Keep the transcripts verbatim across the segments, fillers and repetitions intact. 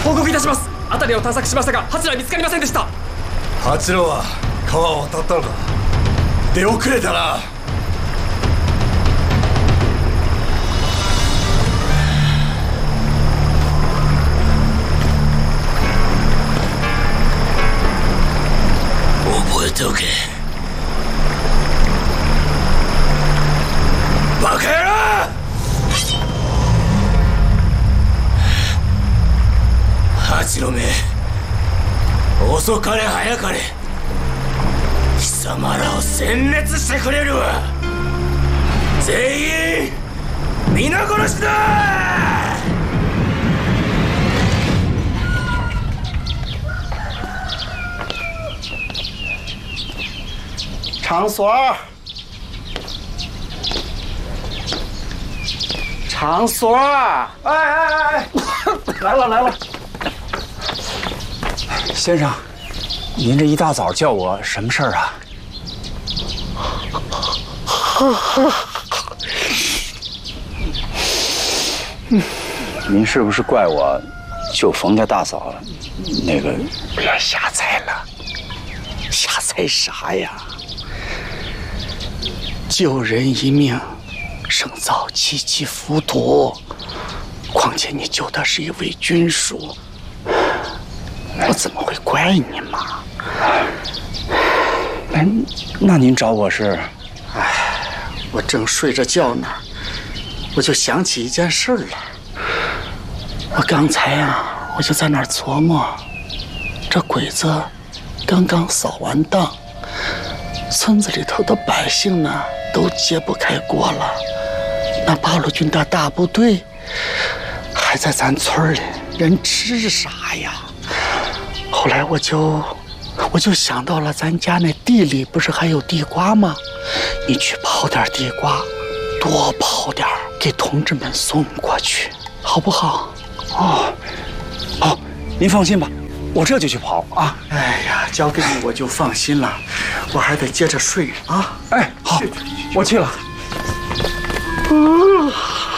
報告いたします。辺りを探索しましたが、八郎見つかりませんでした。 八郎は川を渡ったのか。出遅れたな。覚えておけ。バカ野郎！八郎め、遅かれ早かれ貴様らを殲滅してくれるわ。全員皆殺しだ！ 场所，场所，哎哎哎，来了来了。先生，您这一大早叫我什么事儿啊？您是不是怪我救冯家大嫂那个？不要瞎猜了，瞎猜啥呀？救人一命，胜造七级浮屠。况且你救的是一位军属。我怎么会怪你嘛？哎，那您找我是？哎，我正睡着觉呢，我就想起一件事了。我刚才呀、啊，我就在那儿琢磨，这鬼子刚刚扫完荡，村子里头的百姓呢都揭不开锅了，那八路军的大部队还在咱村里，人吃啥呀？后来我就我就想到了，咱家那地里不是还有地瓜吗？你去刨点地瓜，多刨点给同志们送过去，好不好？哦，好，您放心吧，我这就去刨啊。哎呀，交给你我就放心了，我还得接着睡啊。哎，好，我去了。嗯。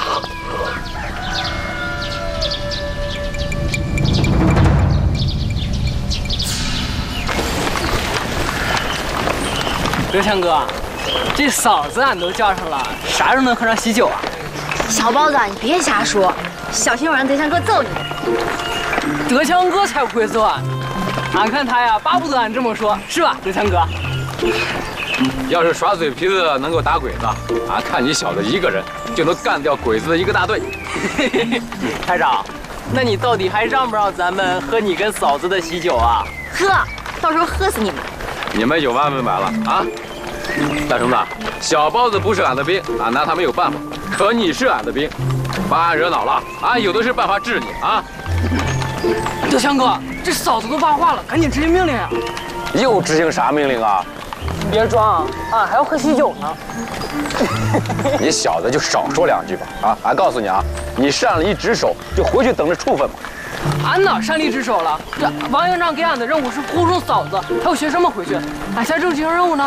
德强哥，这嫂子俺都叫上了，啥时候能喝上喜酒啊？ 小包子，你别瞎说，小心我让德强哥揍你。 德强哥才不会揍俺，俺看他呀，巴不得俺这么说，是吧，德强哥？ 要是耍嘴皮子能够打鬼子，俺看你小子一个人就能干掉鬼子的一个大队。 台长，那你到底还让不让咱们喝你跟嫂子的喜酒啊？ 喝，到时候喝死你们！ 你们有完没完了啊？大橙子，小包子不是俺的兵，俺拿他没有办法。可你是俺的兵，把俺惹恼了，俺有的是办法治你啊！ 德强哥，这嫂子都发话了，赶紧执行命令呀！ 又执行啥命令啊？ 别装，俺还要喝喜酒呢。 你小子就少说两句吧！啊，俺告诉你啊，你擅了一职守，就回去等着处分吧。 俺哪擅离职守了？这王营长给俺的任务是护送嫂子还有学生们回去，俺现在正执行任务呢。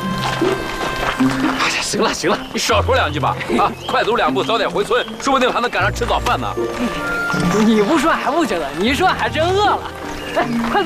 哎呀，行了行了，你少说两句吧！啊，快走两步，早点回村，说不定还能赶上吃早饭呢。 你不说还不觉得，你一说还真饿了。哎，快走！